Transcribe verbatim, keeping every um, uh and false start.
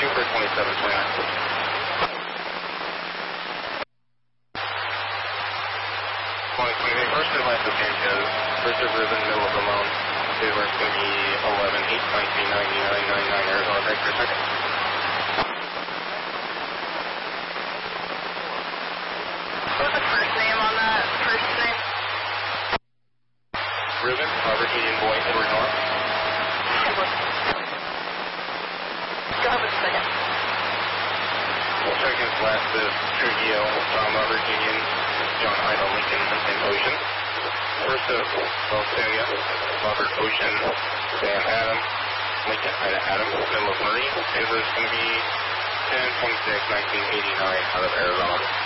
two for twenty-seven twenty-nine. twenty twenty-eight, first advice of Sanchez, first of Ribbon, middle of Ramon. Taylor's going to be eleven eight nineteen ninety-nine ninety-nine Arizona, thanks for a second. What's the first name on that? First name? Ribbon, Robert Indian Boy, Edward North. Go ahead with a second. Seconds last is Trujillo, Tom Robert Union, John Ida Lincoln, and Ocean. First of Australia, Robert Ocean, Sam Adam, Lincoln Ida Adam, middle of Marine. Taylor's going to be ten twenty-six nineteen eighty-nine out of Arizona.